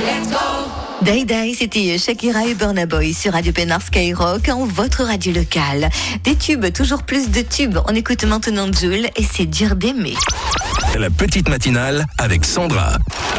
Day Day, c'était Shakira et Burna Boy sur Radio Pénard Skyrock, en votre radio locale. Des tubes, toujours plus de tubes. On écoute maintenant Jul et c'est dur d'aimer. La petite matinale avec Sandra.